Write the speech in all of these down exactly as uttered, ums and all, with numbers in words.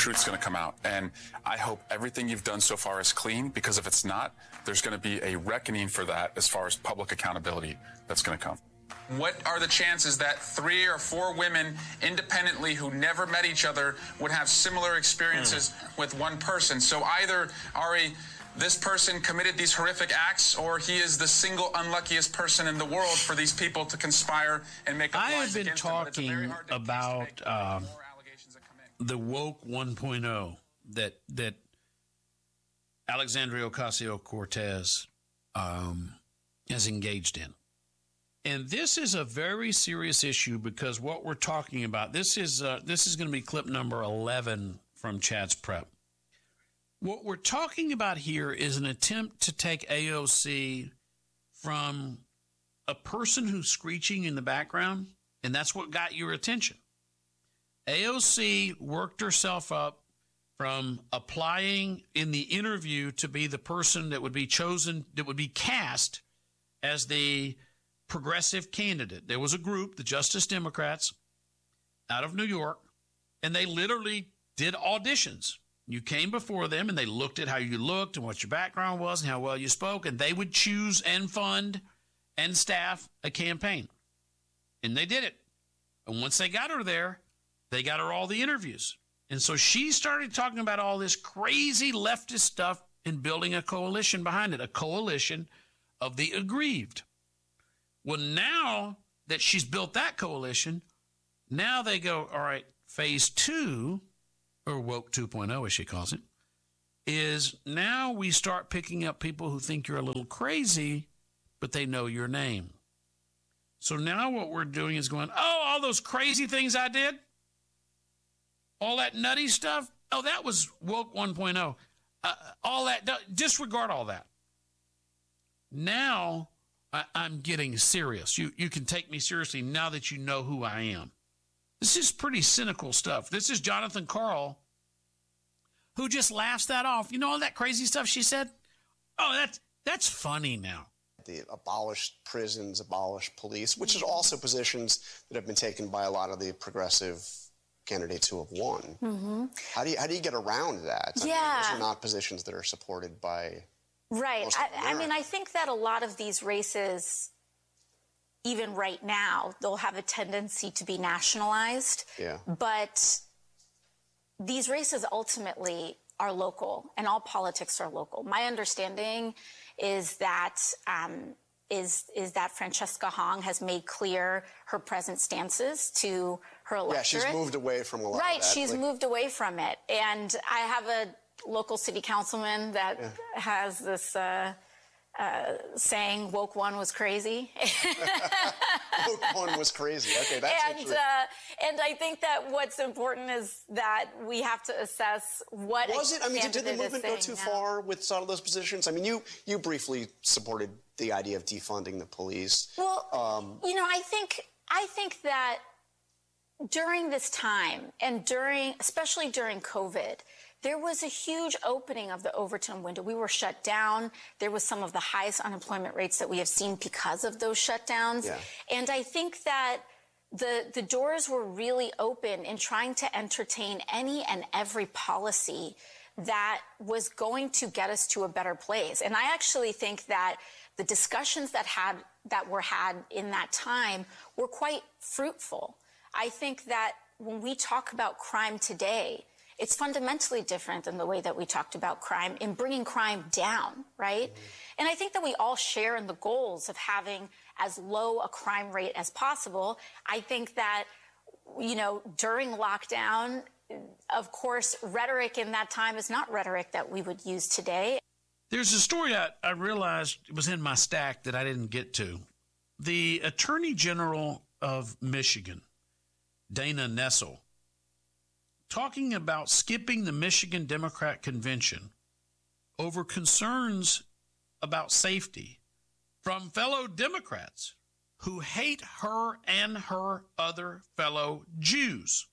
truth's going to come out. And I hope everything you've done so far is clean, because if it's not, there's going to be a reckoning for that as far as public accountability that's going to come. What are the chances that three or four women independently who never met each other would have similar experiences mm. with one person? So either, Ari, this person committed these horrific acts, or he is the single unluckiest person in the world for these people to conspire and make up I lies have been against them. talking about uh, the woke one point oh that that Alexandria Ocasio-Cortez um, has engaged in. And this is a very serious issue, because what we're talking about, this is uh, this is going to be clip number eleven from Chad's Prep. What we're talking about here is an attempt to take A O C from a person who's screeching in the background, and that's what got your attention. A O C worked herself up from applying in the interview to be the person that would be chosen, that would be cast as the progressive candidate. There was a group, the Justice Democrats, out of New York, and they literally did auditions. You came before them, and they looked at how you looked and what your background was and how well you spoke, and they would choose and fund and staff a campaign. And they did it. And once they got her there, they got her all the interviews. And so she started talking about all this crazy leftist stuff and building a coalition behind it, a coalition of the aggrieved. Well, now that she's built that coalition, now they go, all right, phase two, or woke two point oh, as she calls it, is now we start picking up people who think you're a little crazy, but they know your name. So now what we're doing is going, oh, all those crazy things I did, all that nutty stuff, oh, that was woke one point oh. Uh, all that, disregard all that. Now I, I'm getting serious. You, you can take me seriously now that you know who I am. This is pretty cynical stuff. This is Jonathan Karl, who just laughs that off. You know all that crazy stuff she said? Oh, that's, that's funny now. The abolished prisons, abolished police, which is also positions that have been taken by a lot of the progressive candidates who have won. Mm-hmm. How do you how do you get around that? I yeah. mean, those are not positions that are supported by right. I, I mean, I think that a lot of these races, even right now, they'll have a tendency to be nationalized. Yeah. But these races ultimately are local, and all politics are local. My understanding is that um, is is that Francesca Hong has made clear her present stances to her electorate. Yeah, she's moved away from a lot right, of that. she's like, moved away from it. And I have a local city councilman that yeah. has this uh, uh, saying, woke one was crazy. Woke one was crazy. Okay, that's and, actually... uh, and I think that what's important is that we have to assess what was it? I mean, did, did the movement go too now. far with some of those positions? I mean, you you briefly supported the idea of defunding the police. Well, um, you know, I think I think that during this time, and during, especially during COVID, there was a huge opening of the Overton window. We were shut down. There was some of the highest unemployment rates that we have seen because of those shutdowns. Yeah. And I think that the the doors were really open in trying to entertain any and every policy that was going to get us to a better place. And I actually think that the discussions that had that were had in that time were quite fruitful. I think that when we talk about crime today, it's fundamentally different than the way that we talked about crime in bringing crime down, right? Mm-hmm. And I think that we all share in the goals of having as low a crime rate as possible. I think that, you know, during lockdown, of course, rhetoric in that time is not rhetoric that we would use today. There's a story I, I realized was in my stack that I didn't get to. The Attorney General of Michigan, Dana Nessel, talking about skipping the Michigan Democrat Convention over concerns about safety from fellow Democrats who hate her and her other fellow Jews.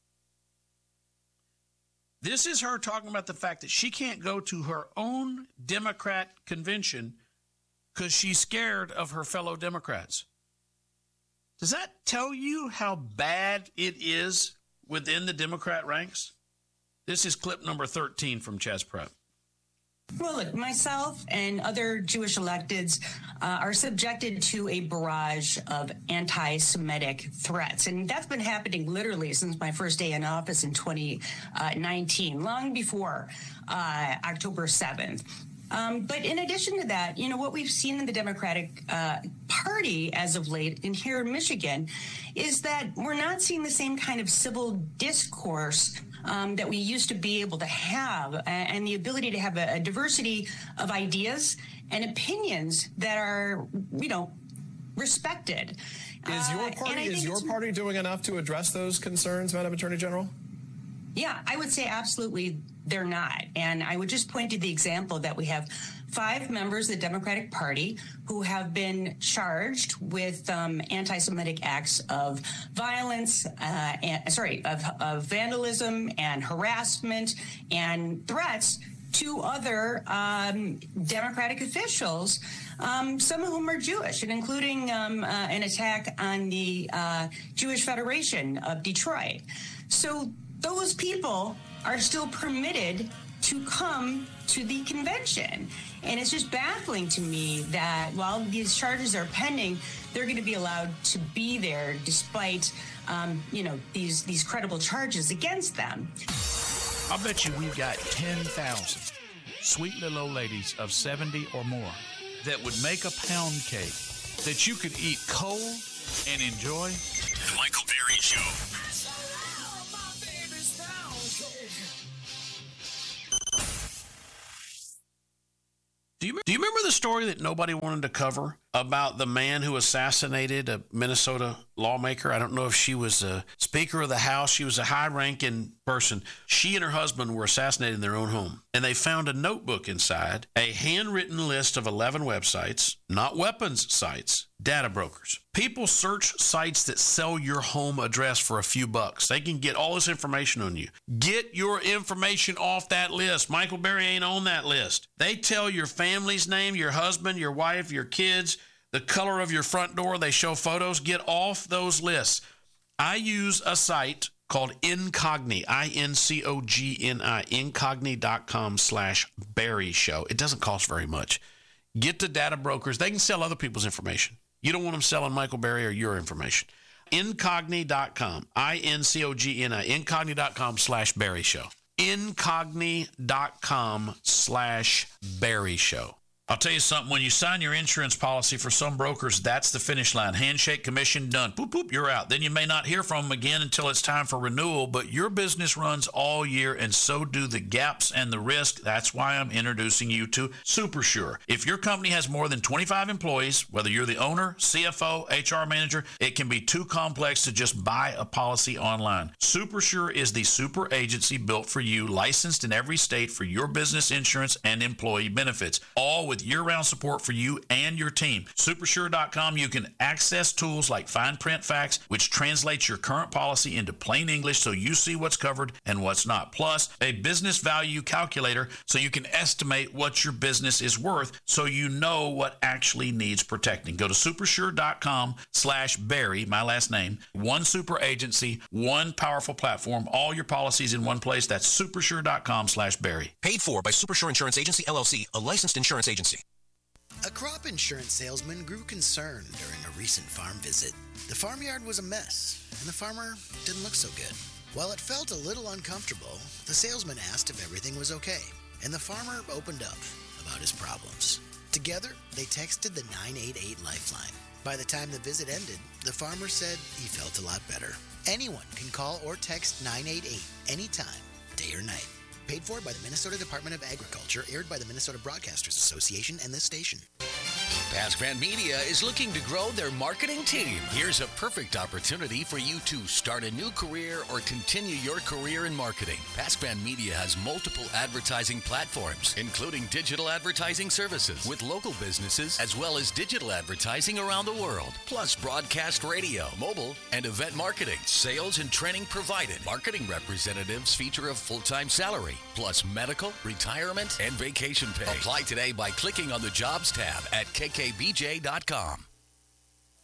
This is her talking about the fact that she can't go to her own Democrat convention because she's scared of her fellow Democrats. Does that tell you how bad it is within the Democrat ranks? This is clip number thirteen from Chaz Prep. Well, look, myself and other Jewish electeds uh, are subjected to a barrage of anti-Semitic threats. And that's been happening literally since my first day in office in twenty nineteen, long before uh, October seventh. Um, but in addition to that, you know, what we've seen in the Democratic uh, Party as of late and here in Michigan is that we're not seeing the same kind of civil discourse um, that we used to be able to have, and the ability to have a, a diversity of ideas and opinions that are, you know, respected. Is your Uh, party, is your party doing enough to address those concerns, Madam Attorney General? Yeah, I would say absolutely they're not. And I would just point to the example that we have five members of the Democratic Party who have been charged with um, anti-Semitic acts of violence, uh, and, sorry, of, of vandalism and harassment and threats to other um, Democratic officials, um, some of whom are Jewish, and including um, uh, an attack on the uh, Jewish Federation of Detroit. So those people are still permitted to come to the convention. And it's just baffling to me that while these charges are pending, they're going to be allowed to be there despite, um, you know, these, these credible charges against them. I'll bet you we've got ten thousand sweet little old ladies of seventy or more that would make a pound cake that you could eat cold and enjoy. The Michael Berry Show. Do you, do you remember the story that nobody wanted to cover about the man who assassinated a Minnesota lawmaker? I don't know if she was a Speaker of the House. She was a high-ranking person. She and her husband were assassinated in their own home, and they found a notebook inside, a handwritten list of eleven websites, not weapons sites, data brokers. People search sites that sell your home address for a few bucks. They can get all this information on you. Get your information off that list. Michael Berry ain't on that list. They tell your family's name, your husband, your wife, your kids, the color of your front door. They show photos. Get off those lists. I use a site called Incogni, I N C O G N I, incogni.com slash Berry Show. It doesn't cost very much. Get the data brokers. They can sell other people's information. You don't want them selling Michael Berry or your information. Incogni dot com, I N C O G N I, incogni.com slash Berry Show. Incogni.com slash Berry Show. I'll tell you something, when you sign your insurance policy for some brokers, that's the finish line. Handshake, commission, done. Boop, boop, you're out. Then you may not hear from them again until it's time for renewal, but your business runs all year, and so do the gaps and the risk. That's why I'm introducing you to SuperSure. If your company has more than twenty-five employees, whether you're the owner, C F O, H R manager, it can be too complex to just buy a policy online. SuperSure is the super agency built for you, licensed in every state for your business insurance and employee benefits, all with year-round support for you and your team. Supersure dot com, you can access tools like Fine Print Facts, which translates your current policy into plain English so you see what's covered and what's not. Plus, a business value calculator so you can estimate what your business is worth so you know what actually needs protecting. Go to supersure dot com slash Berry, my last name. One super agency, one powerful platform, all your policies in one place. That's supersure dot com slash Berry. Paid for by Supersure Insurance Agency, L L C, a licensed insurance agency. A crop insurance salesman grew concerned during a recent farm visit. The farmyard was a mess, and the farmer didn't look so good. While it felt a little uncomfortable, the salesman asked if everything was okay, and the farmer opened up about his problems. Together, they texted the nine eight eight Lifeline. By the time the visit ended, the farmer said he felt a lot better. Anyone can call or text nine eight eight anytime, day or night. Paid for by the Minnesota Department of Agriculture, aired by the Minnesota Broadcasters Association and this station. PaskVan Media is looking to grow their marketing team. Here's a perfect opportunity for you to start a new career or continue your career in marketing. PaskVan Media has multiple advertising platforms, including digital advertising services with local businesses, as well as digital advertising around the world, plus broadcast radio, mobile, and event marketing. Sales and training provided. Marketing representatives feature a full-time salary, plus medical, retirement, and vacation pay. Apply today by clicking on the Jobs tab at K K B J dot com.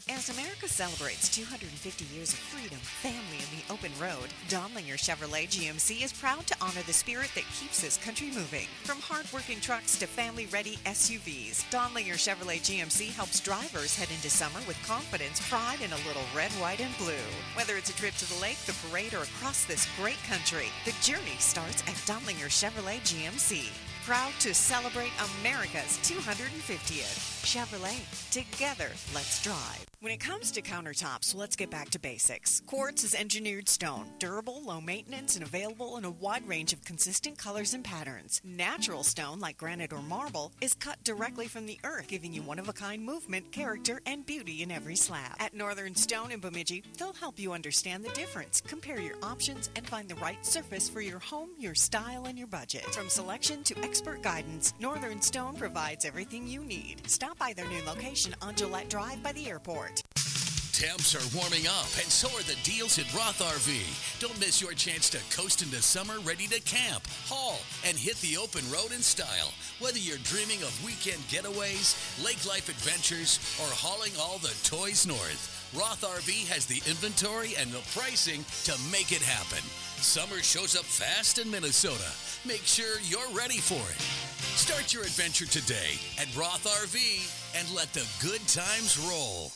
As America celebrates two hundred fifty years of freedom, family, and the open road, Donlinger Chevrolet G M C is proud to honor the spirit that keeps this country moving. From hard-working trucks to family-ready S U Vs, Donlinger Chevrolet G M C helps drivers head into summer with confidence, pride, and a little red, white, and blue. Whether it's a trip to the lake, the parade, or across this great country, the journey starts at Donlinger Chevrolet G M C. Proud to celebrate America's two hundred fiftieth. Chevrolet, together, let's drive. When it comes to countertops, let's get back to basics. Quartz is engineered stone, durable, low maintenance, and available in a wide range of consistent colors and patterns. Natural stone, like granite or marble, is cut directly from the earth, giving you one-of-a-kind movement, character, and beauty in every slab. At Northern Stone in Bemidji, they'll help you understand the difference, compare your options, and find the right surface for your home, your style, and your budget. From selection to expert guidance, Northern Stone provides everything you need. Stop by their new location on Gillette Drive by the airport. Temps are warming up, and so are the deals at Roth R V. Don't miss your chance to coast into summer ready to camp, haul, and hit the open road in style. Whether you're dreaming of weekend getaways, lake life adventures, or hauling all the toys north, Roth R V has the inventory and the pricing to make it happen. Summer shows up fast in Minnesota. Make sure you're ready for it. Start your adventure today at Roth R V and let the good times roll.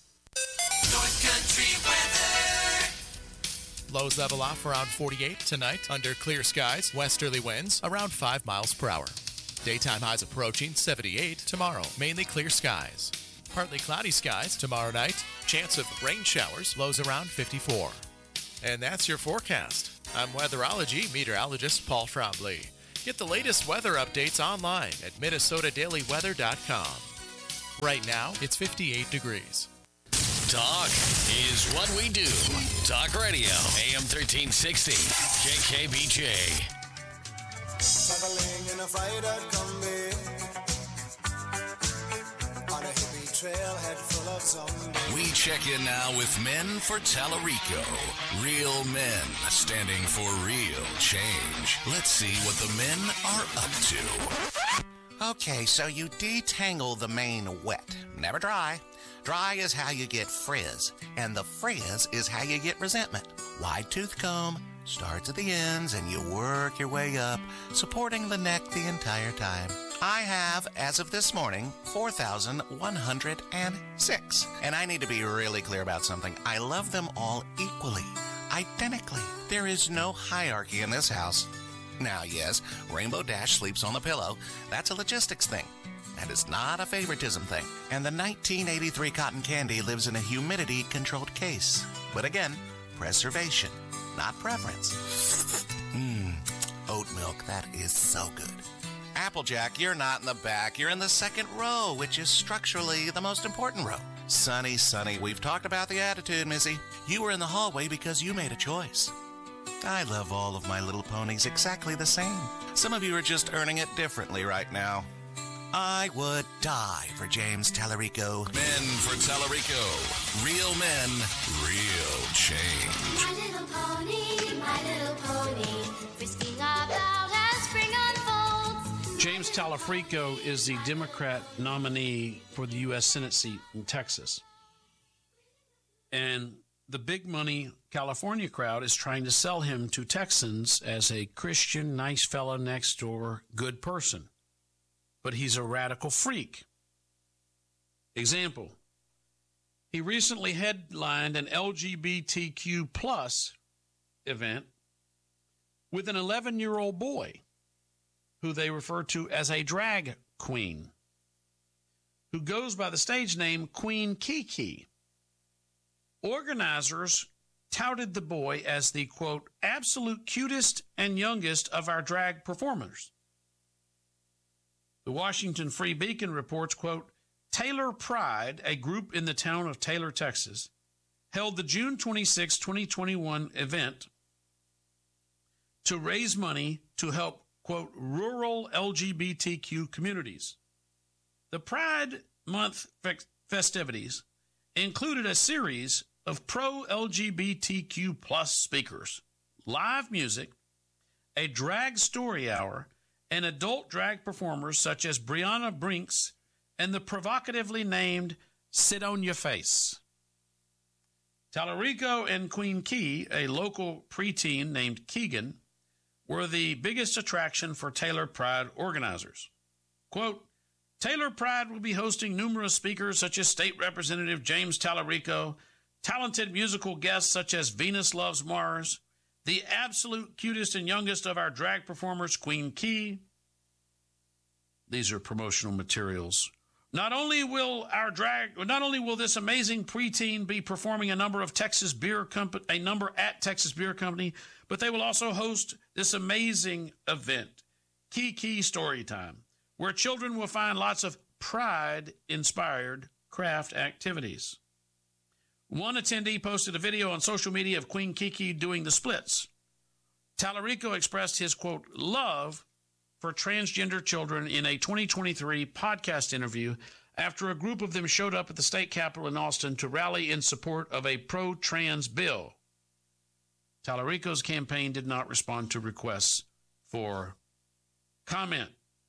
North Country weather. Lows level off around forty-eight tonight under clear skies. Westerly winds around five miles per hour. Daytime highs approaching seventy-eight tomorrow. Mainly clear skies. Partly cloudy skies tomorrow night. Chance of rain showers. Lows around fifty-four. And that's your forecast. I'm weatherology meteorologist Paul Trombley. Get the latest weather updates online at Minnesota Daily Weather dot com. Right now, it's fifty-eight degrees. Talk is what we do. Talk Radio, A M thirteen sixty, K K B J. Traveling in a Friday Combi on a hippie trailhead full of zombies. We check in now with Men for Tallarico. Real men standing for real change. Let's see what the men are up to. Okay, so you detangle the mane wet. Never dry. Dry is how you get frizz, and the frizz is how you get resentment. Wide tooth comb starts at the ends, and you work your way up, supporting the neck the entire time. I have, as of this morning, four thousand one hundred six. And I need to be really clear about something. I love them all equally, identically. There is no hierarchy in this house. Now, yes, Rainbow Dash sleeps on the pillow. That's a logistics thing. And it's not a favoritism thing. And the nineteen eighty-three cotton candy lives in a humidity-controlled case. But again, preservation, not preference. Mmm, oat milk, that is so good. Applejack, you're not in the back. You're in the second row, which is structurally the most important row. Sunny, Sunny, we've talked about the attitude, Missy. You were in the hallway because you made a choice. I love all of My Little Ponies exactly the same. Some of you are just earning it differently right now. I would die for James Tallarico. Men for Tallarico. Real men, real change. My little pony, my little pony, frisking about as spring unfolds. James Tallarico is the Democrat nominee for the U S Senate seat in Texas. And the big money California crowd is trying to sell him to Texans as a Christian, nice fellow next door, good person. But he's a radical freak. Example, he recently headlined an L G B T Q plus event with an eleven-year-old boy who they refer to as a drag queen, who goes by the stage name Queen Kiki. Organizers touted the boy as the, quote, absolute cutest and youngest of our drag performers. The Washington Free Beacon reports, quote, Taylor Pride, a group in the town of Taylor, Texas, held the June twenty-sixth, twenty twenty-one event to raise money to help, quote, rural L G B T Q communities. The Pride Month festivities included a series of pro-L G B T Q plus speakers, live music, a drag story hour, and adult drag performers such as Brianna Brinks and the provocatively named Sit on Your Face. Tallarico and Queen Key, a local preteen named Keegan, were the biggest attraction for Taylor Pride organizers. Quote, Taylor Pride will be hosting numerous speakers such as State Representative James Tallarico, talented musical guests such as Venus Loves Mars, the absolute cutest and youngest of our drag performers, Queen Key. These are promotional materials. Not only will our drag, not only will this amazing preteen be performing a number of Texas beer company, a number at Texas Beer Company, but they will also host this amazing event, Key Key Storytime, where children will find lots of pride-inspired craft activities. One attendee posted a video on social media of Queen Kiki doing the splits. Tallarico expressed his, quote, love for transgender children in a twenty twenty-three podcast interview after a group of them showed up at the state capitol in Austin to rally in support of a pro-trans bill. Tallarico's campaign did not respond to requests for comment.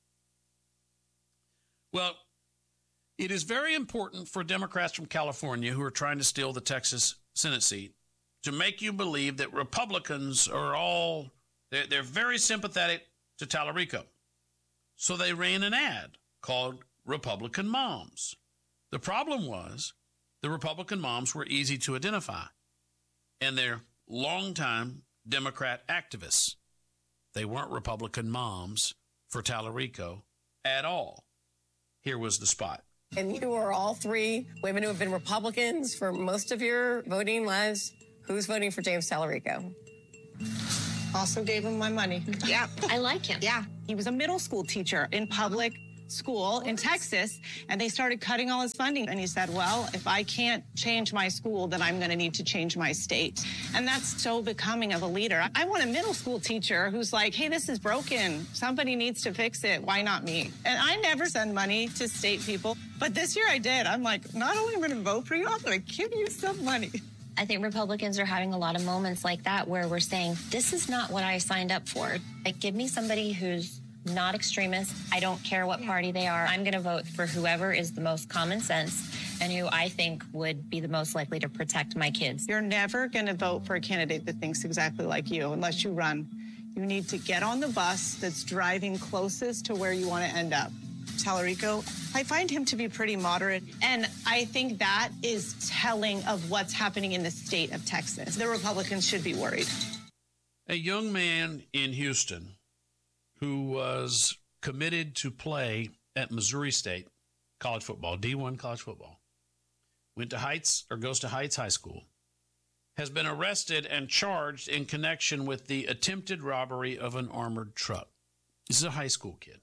Well, it is very important for Democrats from California who are trying to steal the Texas Senate seat to make you believe that Republicans are all, they're, they're very sympathetic to Tallarico. So they ran an ad called Republican Moms. The problem was the Republican moms were easy to identify, and they're longtime Democrat activists. They weren't Republican moms for Tallarico at all. Here was the spot. And you are all three women who have been Republicans for most of your voting lives. Who's voting for James Tallarico? Also gave him my money. Yeah, I like him. Yeah, he was a middle school teacher in public school in Texas, and they started cutting all his funding. And he said, well, if I can't change my school, then I'm going to need to change my state. And that's so becoming of a leader. I want a middle school teacher who's like, hey, this is broken. Somebody needs to fix it. Why not me? And I never send money to state people, but this year I did. I'm like, not only am I going to vote for you, I'm going to give you some money. I think Republicans are having a lot of moments like that where we're saying, this is not what I signed up for. Like, give me somebody who's not extremist. I don't care what party they are. I'm going to vote for whoever is the most common sense and who I think would be the most likely to protect my kids. You're never going to vote for a candidate that thinks exactly like you unless you run. You need to get on the bus that's driving closest to where you want to end up. Tallarico, I find him to be pretty moderate, and I think that is telling of what's happening in the state of Texas. The Republicans should be worried. A young man in Houston who was committed to play at Missouri State college football, D one college football, went to Heights or goes to Heights High School, has been arrested and charged in connection with the attempted robbery of an armored truck. This is a high school kid.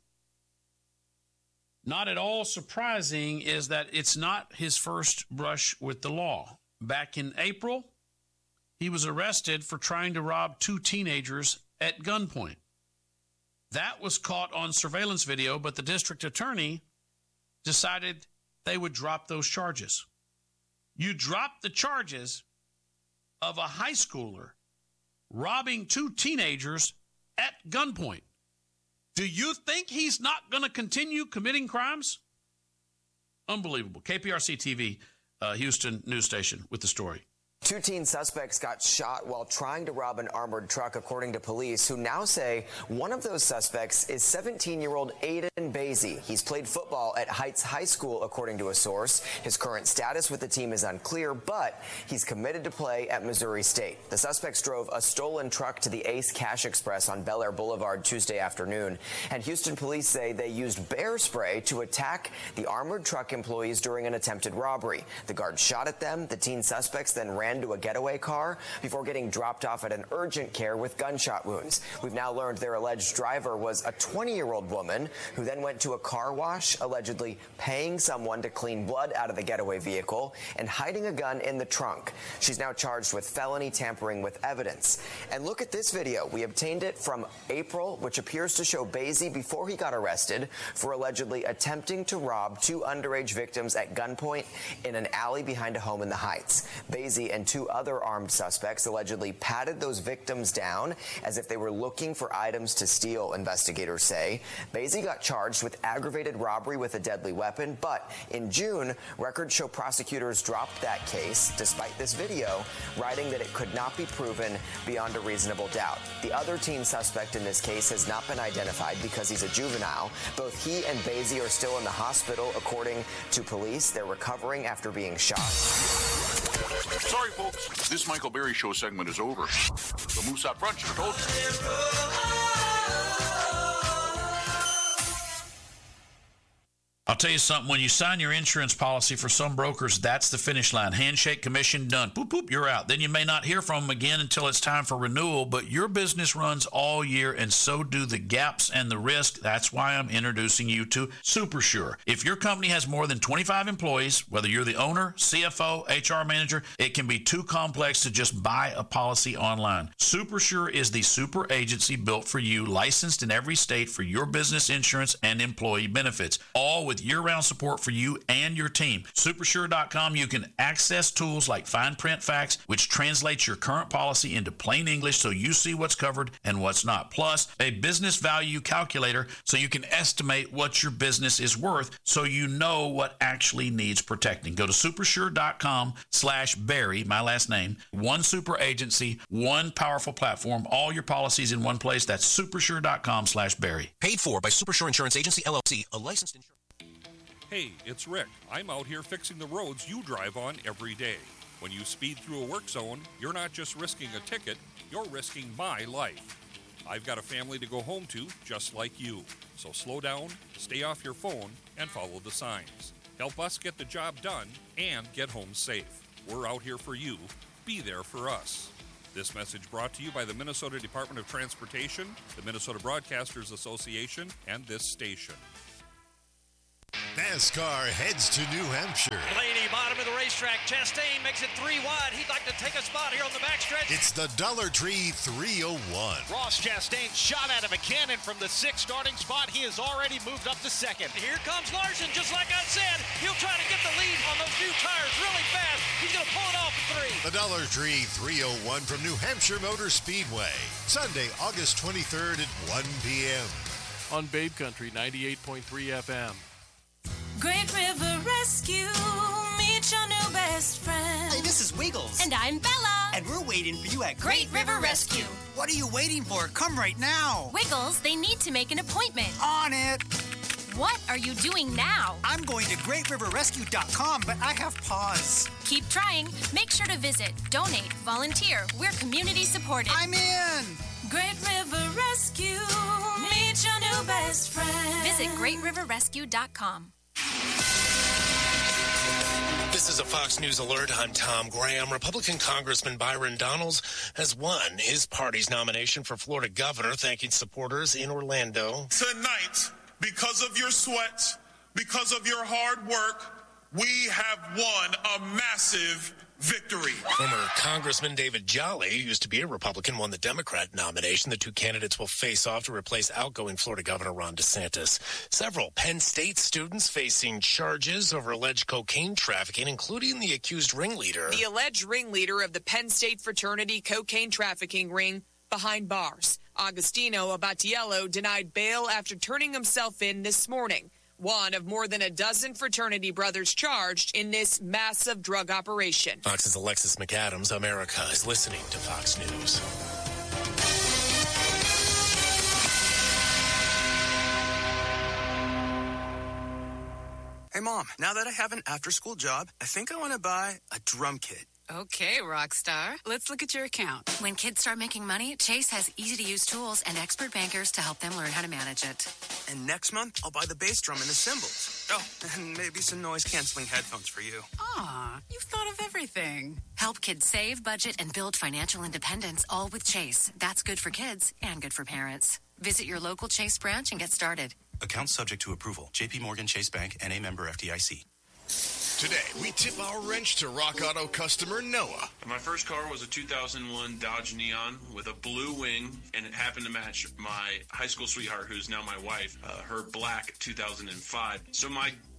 Not at all surprising is that it's not his first brush with the law. Back in April, he was arrested for trying to rob two teenagers at gunpoint. That was caught on surveillance video, but the district attorney decided they would drop those charges. You drop the charges of a high schooler robbing two teenagers at gunpoint. Do you think he's not going to continue committing crimes? Unbelievable. K P R C T V, uh, Houston news station with the story. Two teen suspects got shot while trying to rob an armored truck, according to police, who now say one of those suspects is seventeen-year-old Aiden Basie. He's played football at Heights High School, according to a source. His current status with the team is unclear, but he's committed to play at Missouri State. The suspects drove a stolen truck to the Ace Cash Express on Bel Air Boulevard Tuesday afternoon, and Houston police say they used bear spray to attack the armored truck employees during an attempted robbery. The guards shot at them. The teen suspects then ran to a getaway car before getting dropped off at an urgent care with gunshot wounds. We've now learned their alleged driver was a twenty-year-old woman who then went to a car wash, allegedly paying someone to clean blood out of the getaway vehicle and hiding a gun in the trunk. She's now charged with felony tampering with evidence. And look at this video. We obtained it from April, which appears to show Basie before he got arrested for allegedly attempting to rob two underage victims at gunpoint in an alley behind a home in the Heights. Basie and and two other armed suspects allegedly patted those victims down as if they were looking for items to steal, investigators say. Basie got charged with aggravated robbery with a deadly weapon, but in June, records show prosecutors dropped that case despite this video, writing that it could not be proven beyond a reasonable doubt. The other teen suspect in this case has not been identified because he's a juvenile. Both he and Basie are still in the hospital, according to police. They're recovering after being shot. Sorry, folks. This Michael Berry Show segment is over. The Moose Out Front should have told I'll tell you something, when you sign your insurance policy for some brokers, that's the finish line. Handshake, commission, done. Boop, boop, you're out. Then you may not hear from them again until it's time for renewal, but your business runs all year, and so do the gaps and the risk. That's why I'm introducing you to SuperSure. If your company has more than twenty-five employees, whether you're the owner, C F O, H R manager, it can be too complex to just buy a policy online. SuperSure is the super agency built for you, licensed in every state for your business insurance and employee benefits, all with year-round support for you and your team. Supersure dot com, you can access tools like fine print facts, which translates your current policy into plain English so you see what's covered and what's not. Plus, a business value calculator so you can estimate what your business is worth so you know what actually needs protecting. Go to supersure dot com slash Barry, my last name. One super agency, one powerful platform, all your policies in one place. That's supersure dot com slash Barry. Paid for by Supersure Insurance Agency, L L C, a licensed insurance. Hey, it's Rick. I'm out here fixing the roads you drive on every day. When you speed through a work zone, you're not just risking a ticket, you're risking my life. I've got a family to go home to, just like you. So slow down, stay off your phone, and follow the signs. Help us get the job done and get home safe. We're out here for you. Be there for us. This message brought to you by the Minnesota Department of Transportation, the Minnesota Broadcasters Association, and this station. NASCAR heads to New Hampshire. Blaney, bottom of the racetrack. Chastain makes it three wide. He'd like to take a spot here on the backstretch. It's the Dollar Tree three oh one. Ross Chastain shot out of a cannon from the sixth starting spot. He has already moved up to second. Here comes Larson, just like I said. He'll try to get the lead on those new tires really fast. He's going to pull it off at three. The Dollar Tree three oh one from New Hampshire Motor Speedway. Sunday, August twenty-third at one p.m. On Babe Country ninety-eight point three F M. Great River Rescue, meet your new best friend. Hey, this is Wiggles. And I'm Bella. And we're waiting for you at Great River Rescue. What are you waiting for? Come right now. Wiggles, they need to make an appointment. On it. What are you doing now? I'm going to great river rescue dot com, but I have pause. Keep trying. Make sure to visit, donate, volunteer. We're community supported. I'm in. Great River Rescue, meet your new best friend. Visit great river rescue dot com. This is a Fox News alert. I'm Tom Graham. Republican Congressman Byron Donalds has won his party's nomination for Florida governor, thanking supporters in Orlando. Tonight, because of your sweat, because of your hard work, we have won a massive victory. Former Congressman David Jolly, who used to be a Republican, won the Democrat nomination. The two candidates will face off to replace outgoing Florida Governor Ron DeSantis. Several Penn State students facing charges over alleged cocaine trafficking, including the accused ringleader. The alleged ringleader of the Penn State fraternity cocaine trafficking ring behind bars. Agostino Abatiello denied bail after turning himself in this morning. One of more than a dozen fraternity brothers charged in this massive drug operation. Fox's Alexis McAdams. America is listening to Fox News. Hey, Mom, now that I have an after-school job, I think I want to buy a drum kit. Okay, Rockstar. Let's look at your account. When kids start making money, Chase has easy-to-use tools and expert bankers to help them learn how to manage it. And next month, I'll buy the bass drum and the cymbals. Oh, and maybe some noise-canceling headphones for you. Aw, you've thought of everything. Help kids save, budget, and build financial independence, all with Chase. That's good for kids and good for parents. Visit your local Chase branch and get started. Account subject to approval. J P Morgan Chase Bank, N A member F D I C. Today, we tip our wrench to Rock Auto customer Noah. My first car was a two thousand one Dodge Neon with a blue wing, and it happened to match my high school sweetheart, who's now my wife, uh, her black two thousand five. So my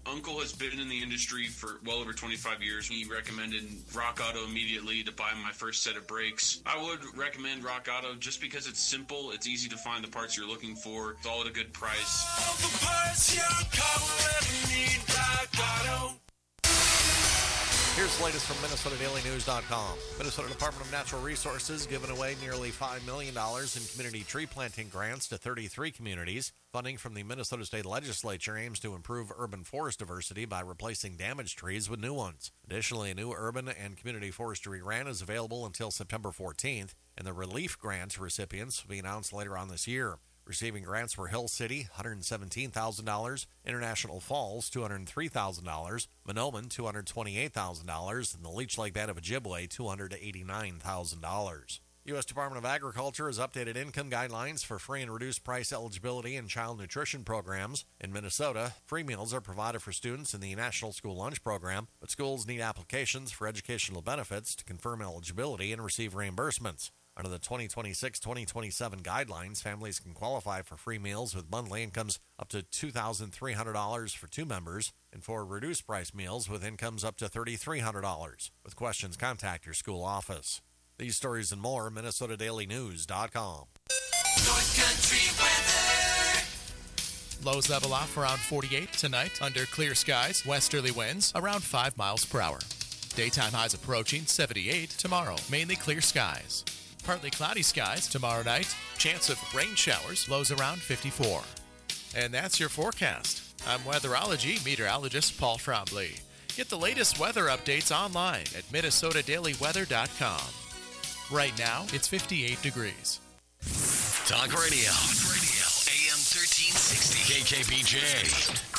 Uncle has been in the industry for well over twenty-five years. He recommended Rock Auto immediately to buy my first set of brakes. I would recommend Rock Auto just because it's simple, it's easy to find the parts you're looking for, it's all at a good price. All the parts your car will ever need, Rock Auto. Here's the latest from Minnesota Daily News dot com. Minnesota Department of Natural Resources giving away nearly five million dollars in community tree planting grants to thirty-three communities. Funding from the Minnesota State Legislature aims to improve urban forest diversity by replacing damaged trees with new ones. Additionally, a new urban and community forestry grant is available until September fourteenth, and the relief grant recipients will be announced later on this year. Receiving grants were Hill City, one hundred seventeen thousand dollars, International Falls, two hundred three thousand dollars, Mahnomen, two hundred twenty-eight thousand dollars, and the Leech Lake Band of Ojibwe, two hundred eighty-nine thousand dollars. U S Department of Agriculture has updated income guidelines for free and reduced price eligibility in child nutrition programs. In Minnesota, free meals are provided for students in the National School Lunch Program, but schools need applications for educational benefits to confirm eligibility and receive reimbursements. Under the twenty twenty-six twenty twenty-seven guidelines, families can qualify for free meals with monthly incomes up to two thousand three hundred dollars for two members and for reduced price meals with incomes up to three thousand three hundred dollars. With questions, contact your school office. These stories and more, Minnesota Daily News dot com. North Country weather. Lows level off around forty-eight tonight under clear skies. Westerly winds around five miles per hour. Daytime highs approaching seventy-eight tomorrow. Mainly clear skies. Partly cloudy skies tomorrow night. Chance of rain showers. Lows around fifty-four. And that's your forecast. I'm weatherology meteorologist Paul Trombley. Get the latest weather updates online at Minnesota Daily Weather dot com. Right now, it's fifty-eight degrees. Talk radio. Talk radio. A M thirteen sixty. K K B J.